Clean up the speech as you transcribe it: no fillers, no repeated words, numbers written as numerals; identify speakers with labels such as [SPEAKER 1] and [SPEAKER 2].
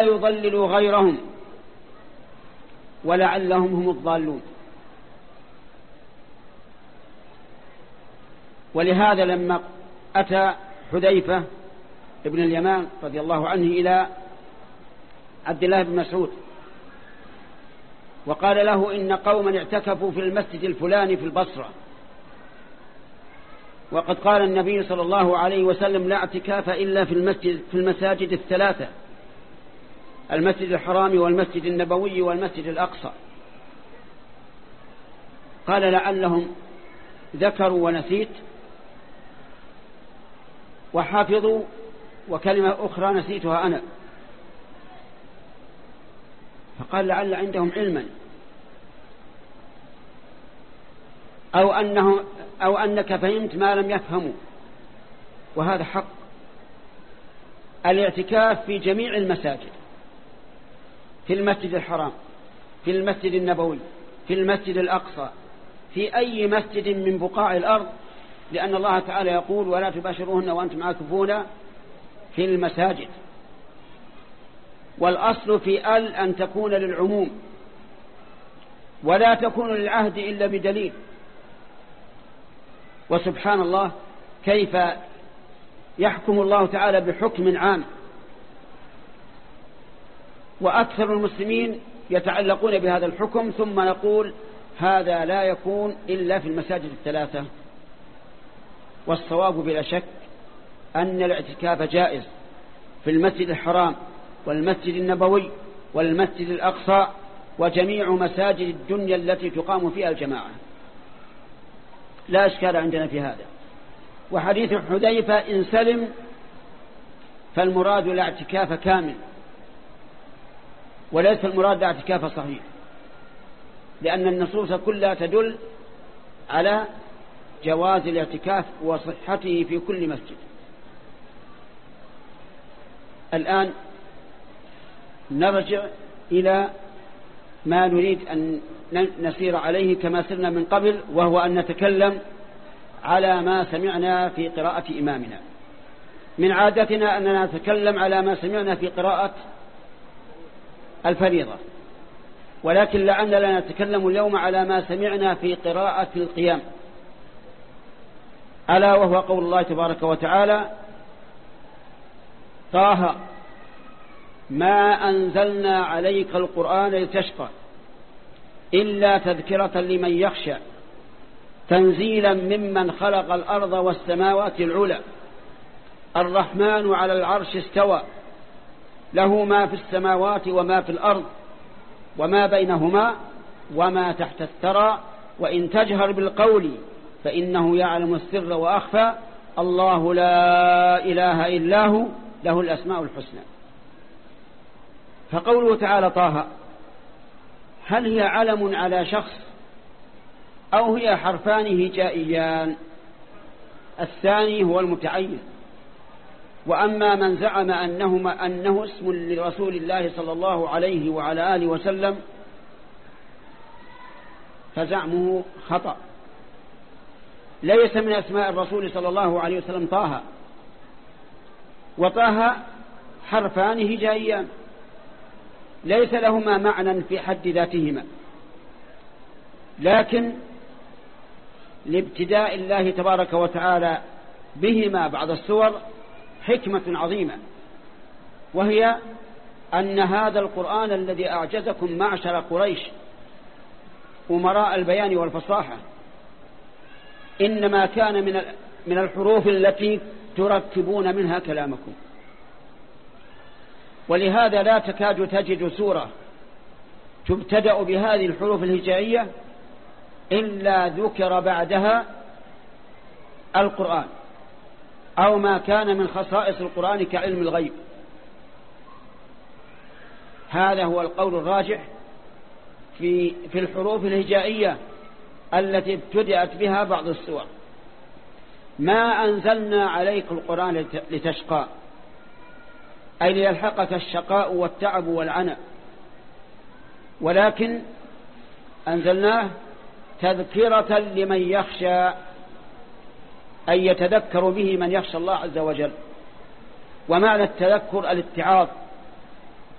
[SPEAKER 1] يضللوا غيرهم ولعلهم هم الضالون. ولهذا لما أتى حذيفة ابن اليمان رضي الله عنه إلى عبد الله بن مسعود وقال له إن قوما اعتكفوا في المسجد الفلاني في البصرة، وقد قال النبي صلى الله عليه وسلم لا اعتكاف إلا في المساجد الثلاثة، المسجد الحرام والمسجد النبوي والمسجد الأقصى. قال لعلهم ذكروا ونسيت وحافظوا، وكلمة أخرى نسيتها أنا. فقال لعل عندهم علما أو أنك فهمت ما لم يفهموا، وهذا حق. الاعتكاف في جميع المساجد، في المسجد الحرام، في المسجد النبوي، في المسجد الأقصى، في أي مسجد من بقاع الأرض، لأن الله تعالى يقول ولا تباشروهن وأنتم عاكفون في المساجد. والأصل في أن تكون للعموم ولا تكون للعهد إلا بدليل. وسبحان الله كيف يحكم الله تعالى بحكم عام وأكثر المسلمين يتعلقون بهذا الحكم، ثم نقول هذا لا يكون إلا في المساجد الثلاثة. والصواب بلا شك أن الاعتكاف جائز في المسجد الحرام والمسجد النبوي والمسجد الأقصى وجميع مساجد الدنيا التي تقام فيها الجماعة، لا إشكال عندنا في هذا. وحديث حذيفة إن سلم فالمراد لا اعتكاف كامل، وليس المراد لا اعتكاف صحيح، لأن النصوص كلها تدل على جواز الاعتكاف وصحته في كل مسجد. الآن نرجع إلى ما نريد أن نسير عليه كما سرنا من قبل، وهو أن نتكلم على ما سمعنا في قراءة إمامنا. من عادتنا أننا نتكلم على ما سمعنا في قراءة الفريضة، ولكن لعلنا نتكلم اليوم على ما سمعنا في قراءة القيام، ألا وهو قول الله تبارك وتعالى طه ما أنزلنا عليك القرآن لتشقى إلا تذكرة لمن يخشى تنزيلا ممن خلق الأرض والسماوات العلى الرحمن على العرش استوى له ما في السماوات وما في الأرض وما بينهما وما تحت الثرى وإن تجهر بالقول فإنه يعلم السر وأخفى الله لا إله إلا هو له الأسماء الحسنى. فقوله تعالى طه هل هي علم على شخص أو هي حرفان هجائيان؟ الثاني هو المتعين. وأما من زعم أنه اسم لرسول الله صلى الله عليه وعلى آله وسلم فزعمه خطأ. ليس من أسماء الرسول صلى الله عليه وسلم طه، وطه حرفان هجائيان ليس لهما معنى في حد ذاتهما، لكن لابتداء الله تبارك وتعالى بهما بعض السور حكمة عظيمة، وهي أن هذا القرآن الذي أعجزكم معشر قريش أمراء البيان والفصاحة إنما كان من الحروف التي تركبون منها كلامكم. ولهذا لا تكاد تجد سورة تبتدأ بهذه الحروف الهجائية إلا ذكر بعدها القرآن أو ما كان من خصائص القرآن كعلم الغيب. هذا هو القول الراجح في الحروف الهجائية التي ابتدأت بها بعض السور. ما أنزلنا عليك القرآن لتشقى أي ليلحقك الشقاء والتعب والعنى، ولكن أنزلناه تذكرة لمن يخشى أي يتذكر به من يخشى الله عز وجل. ومعنى التذكر الاتعاظ